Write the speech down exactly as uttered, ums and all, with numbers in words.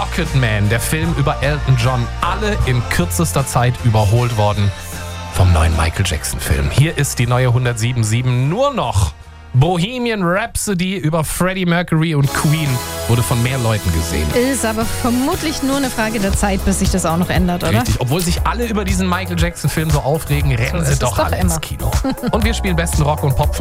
Rocketman, der Film über Elton John, alle in kürzester Zeit überholt worden vom neuen Michael Jackson-Film. Hier ist die neue hundertsieben Komma sieben nur noch. Bohemian Rhapsody über Freddie Mercury und Queen wurde von mehr Leuten gesehen. Ist aber vermutlich nur eine Frage der Zeit, bis sich das auch noch ändert, oder? Richtig, obwohl sich alle über diesen Michael Jackson-Film so aufregen, rennen So sie ist es doch doch alle immer. ins Kino. Und wir spielen besten Rock und Pop von